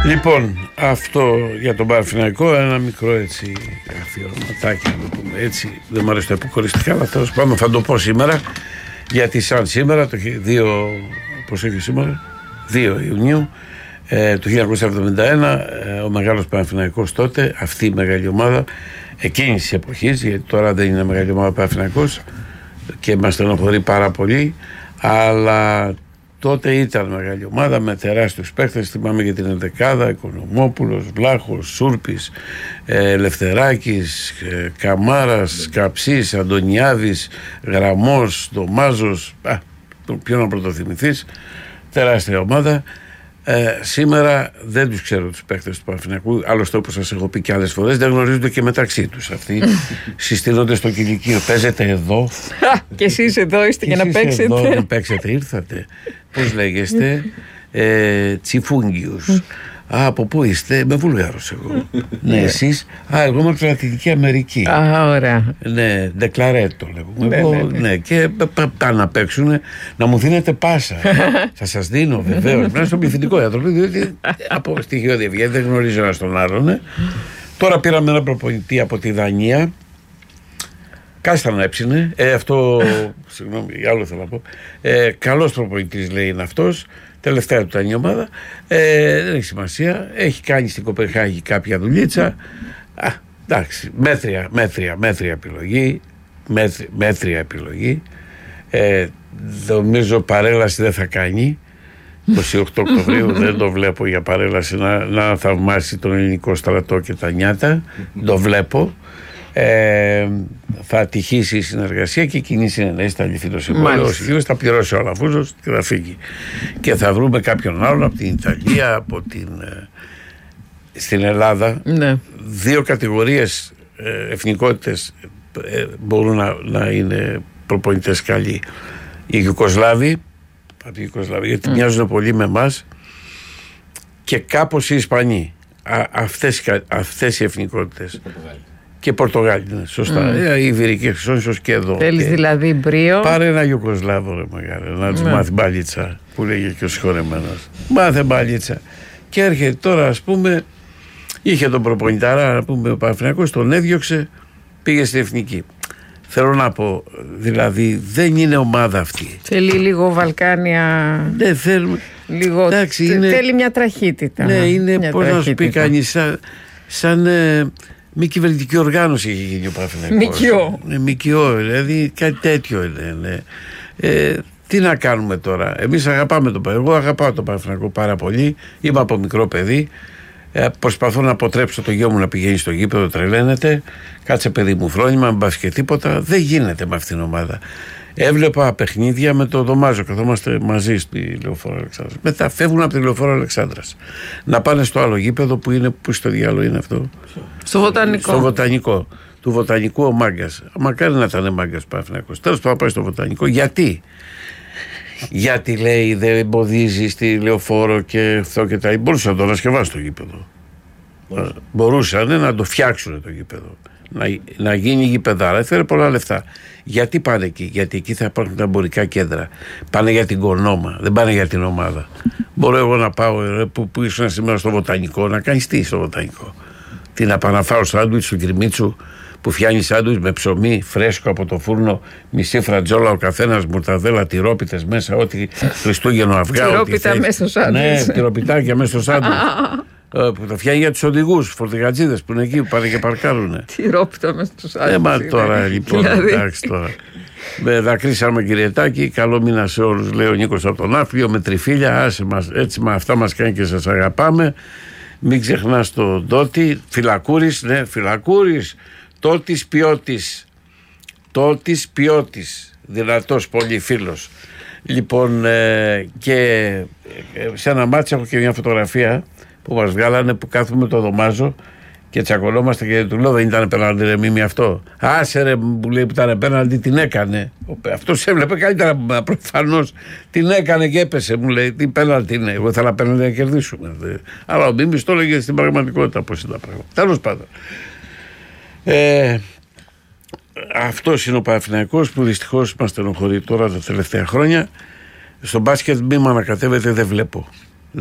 Λοιπόν, αυτό για τον Παναθηναϊκό, ένα μικρό έτσι αφιερωματάκι, να το πούμε έτσι. Δεν μου αρέσει το αποκοριστικά, αλλά τέλος πάντων θα το πω σήμερα. Γιατί σαν σήμερα, το 2, πώς έχει σήμερα, 2 Ιουνίου του 1971, ο μεγάλος Παναθηναϊκός τότε, αυτή η μεγάλη ομάδα, εκείνης της εποχής, γιατί τώρα δεν είναι μεγάλη ομάδα Παναθηναϊκός και μας στενοχωρεί πάρα πολύ, αλλά τότε ήταν μεγάλη ομάδα με τεράστιους παίκτες. Θυμάμαι για την ενδεκάδα: Οικονομόπουλος, Βλάχος, Σούρπης, Ελευθεράκης, Καμάρας, Καψής, Αντωνιάδης, Γραμμός, Ντομάζος. Ποιο να πρωτοθυμηθείς. Τεράστια ομάδα. Σήμερα δεν τους ξέρω τους παίκτες του Παναθηναϊκού. Άλλωστε, όπως σας έχω πει και άλλες φορές, δεν γνωρίζονται και μεταξύ τους. Αυτοί συστήνονται στο κηλικείο. Παίζετε εδώ. Και εσείς εδώ είστε για να παίξετε. Εδώ να παίξετε, ήρθατε. Πώς λέγεστε? Τσιφούγγιους. Από πού είστε? Με Βουλγάρος εγώ. Ναι, εσείς? Εγώ είμαι από την Λατινική Αμερική. Ωραία. Ναι, ντεκλαρέτο λέγουμε. Ναι, και πάνε να παίξουν, να μου δίνετε πάσα. Θα σας δίνω βεβαίως. Πρέπει να στον πληθυντικό άνθρωπο, διότι από στοιχείο διευγένει δεν γνωρίζω ένα τον άλλον. Τώρα πήραμε ένα προπονητή από τη Δανία. Κάστα να έψινε. Αυτό, συγγνώμη, άλλο θέλω να πω. Καλός προπονητής λέει είναι αυτός. Τελευταία του ήταν η ομάδα. Δεν έχει σημασία. Έχει κάνει στην Κοπενχάγη κάποια δουλίτσα. Εντάξει, μέτρια επιλογή. Μέτρια επιλογή. Νομίζω παρέλαση δεν θα κάνει. 28 Οκτωβρίου δεν το βλέπω για παρέλαση να θαυμάσει τον ελληνικό στρατό και τα νιάτα. Το βλέπω. Θα ατυχήσει η συνεργασία και η κοινή συνενέση θα λυθεί το συμβόλαιο. Ο Σιγήρος θα πληρώσει ο Αλαφούζος και θα φύγει. Και θα βρούμε κάποιον άλλον από την Ιταλία, από στην Ελλάδα. Ναι. 2 κατηγορίες εθνικότητες μπορούν να είναι προπονητές καλοί. Οι Ιουγκοσλάβοι, γιατί μοιάζουν πολύ με εμάς, και κάπως οι Ισπανοί. Αυτές οι εθνικότητες. Και Πορτογάλοι, ναι, σωστά. Οι Ιβηρικές Χρυσόνησος και εδώ. Θέλεις δηλαδή μπρίο. Πάρε ένα Ιουγκοσλάβο, ρε μεγάλε, να τους μάθει μπαλίτσα, που λέγε και ο συγχωρεμένος. Μάθε μπαλίτσα. Και έρχεται τώρα, ας πούμε, είχε τον προπονηταρά, να πούμε, ο Παναθηναϊκός, τον έδιωξε, πήγε στην εθνική. Θέλω να πω, δηλαδή δεν είναι ομάδα αυτή. Θέλει λίγο Βαλκάνια. Δεν θέλουμε. Λίγο. Εντάξει, θέλει μια τραχύτητα. Ναι, είναι, πώς να σου πει κανείς, σαν μη κυβερνητική οργάνωση έχει γίνει ο Παναθηναϊκός. ΜΚΟ, δηλαδή κάτι τέτοιο είναι. Τι να κάνουμε τώρα? Εμείς αγαπάμε τον Παναθηναϊκό. Εγώ αγαπάω τον Παναθηναϊκό πάρα πολύ. Είμαι από μικρό παιδί. Προσπαθώ να αποτρέψω το γιο μου να πηγαίνει στο γήπεδο, τρελαίνεται. Κάτσε παιδί μου φρόνημα, μην πας και τίποτα. Δεν γίνεται με αυτήν την ομάδα. Έβλεπα παιχνίδια με το Δωμάζο, καθόμαστε μαζί στη Λεωφόρο Αλεξάνδρας. Μετά φεύγουν από τη Λεωφόρο Αλεξάνδρας να πάνε στο άλλο γήπεδο που είναι, που στο διάλογο είναι αυτό? Στο Βοτανικό. Στο Βοτανικό. Του Βοτανικού ο Μάγκας. Μακάρι να ήταν Μάγκας Παναθηναϊκός. Τέλος πάντων πάει στο Βοτανικό. Γιατί? Γιατί λέει δεν εμποδίζει στη Λεωφόρο και αυτό και τα. Μπορούσαν να το ανασκευάσουν το γήπεδο. Μπορούσαν να το φτιάξουν το γήπεδο. Να γίνει γηπεδάρα. Έφερε πολλά λεφτά. Γιατί πάνε εκεί? Γιατί εκεί θα υπάρχουν τα εμπορικά κέντρα. Πάνε για την κονόμα, δεν πάνε για την ομάδα. Μπορώ εγώ να πάω που ήσουν σήμερα στο Βοτανικό, να κάνεις τι στο Βοτανικό? Τι να πάω να φάω σάντουιτς του Κρυμίτσου που φτιάχνει σάντουιτς με ψωμί φρέσκο από το φούρνο, μισή φρατζόλα ο καθένας, μουρταδέλα, τυρόπιτες μέσα, ό,τι Χριστούγεννο αυγά. Τυρόπιτα μέσα στο σάντουιτς. Ναι, τυροπιτάκια μέσα στο σάντουιτς. Που τα φτιάχνει για τους οδηγούς, φορτηγατζίδες που είναι εκεί που πάνε και παρκάρουν. Τυρόπιτα μέσα στο σάντουιτς. Μα τώρα λοιπόν, εντάξει τώρα. Με δακρύσαμε κυριετάκι, καλό μήνα σε όλους, λέει ο Νίκος από τον Άφλιο, με τριφύλια, άσε μας, έτσι με αυτά μας κάνει και σας αγαπάμε. Μην ξεχνάς τον Τότη, Φυλακούρης, ναι, Φυλακούρης, Τότης ποιότης, δυνατός πολύ φίλος. Λοιπόν, και σε ένα μάτσο έχω και μια φωτογραφία που μας βγάλανε που κάθουμε το Δωμάζο και τσακωνόμαστε και του λέω δεν ήταν πέναλτι ρε Μίμη αυτό? Άσε ρε που λέει που ήταν πέναλτι, την έκανε. Αυτός έβλεπε καλύτερα από μένα προφανώς. Την έκανε και έπεσε, μου λέει τι πέναλτι είναι? Εγώ ήθελα πέναλτι να κερδίσουμε. Αλλά ο Μίμης το έλεγε στην πραγματικότητα πώς είναι τα πράγματα. Τέλος πάντων. Αυτός είναι ο Παναθηναϊκός που δυστυχώς μας στενοχωρεί τώρα τα τελευταία χρόνια. Στο μπάσκετ μη με ανακατεύεται, δεν βλέπω.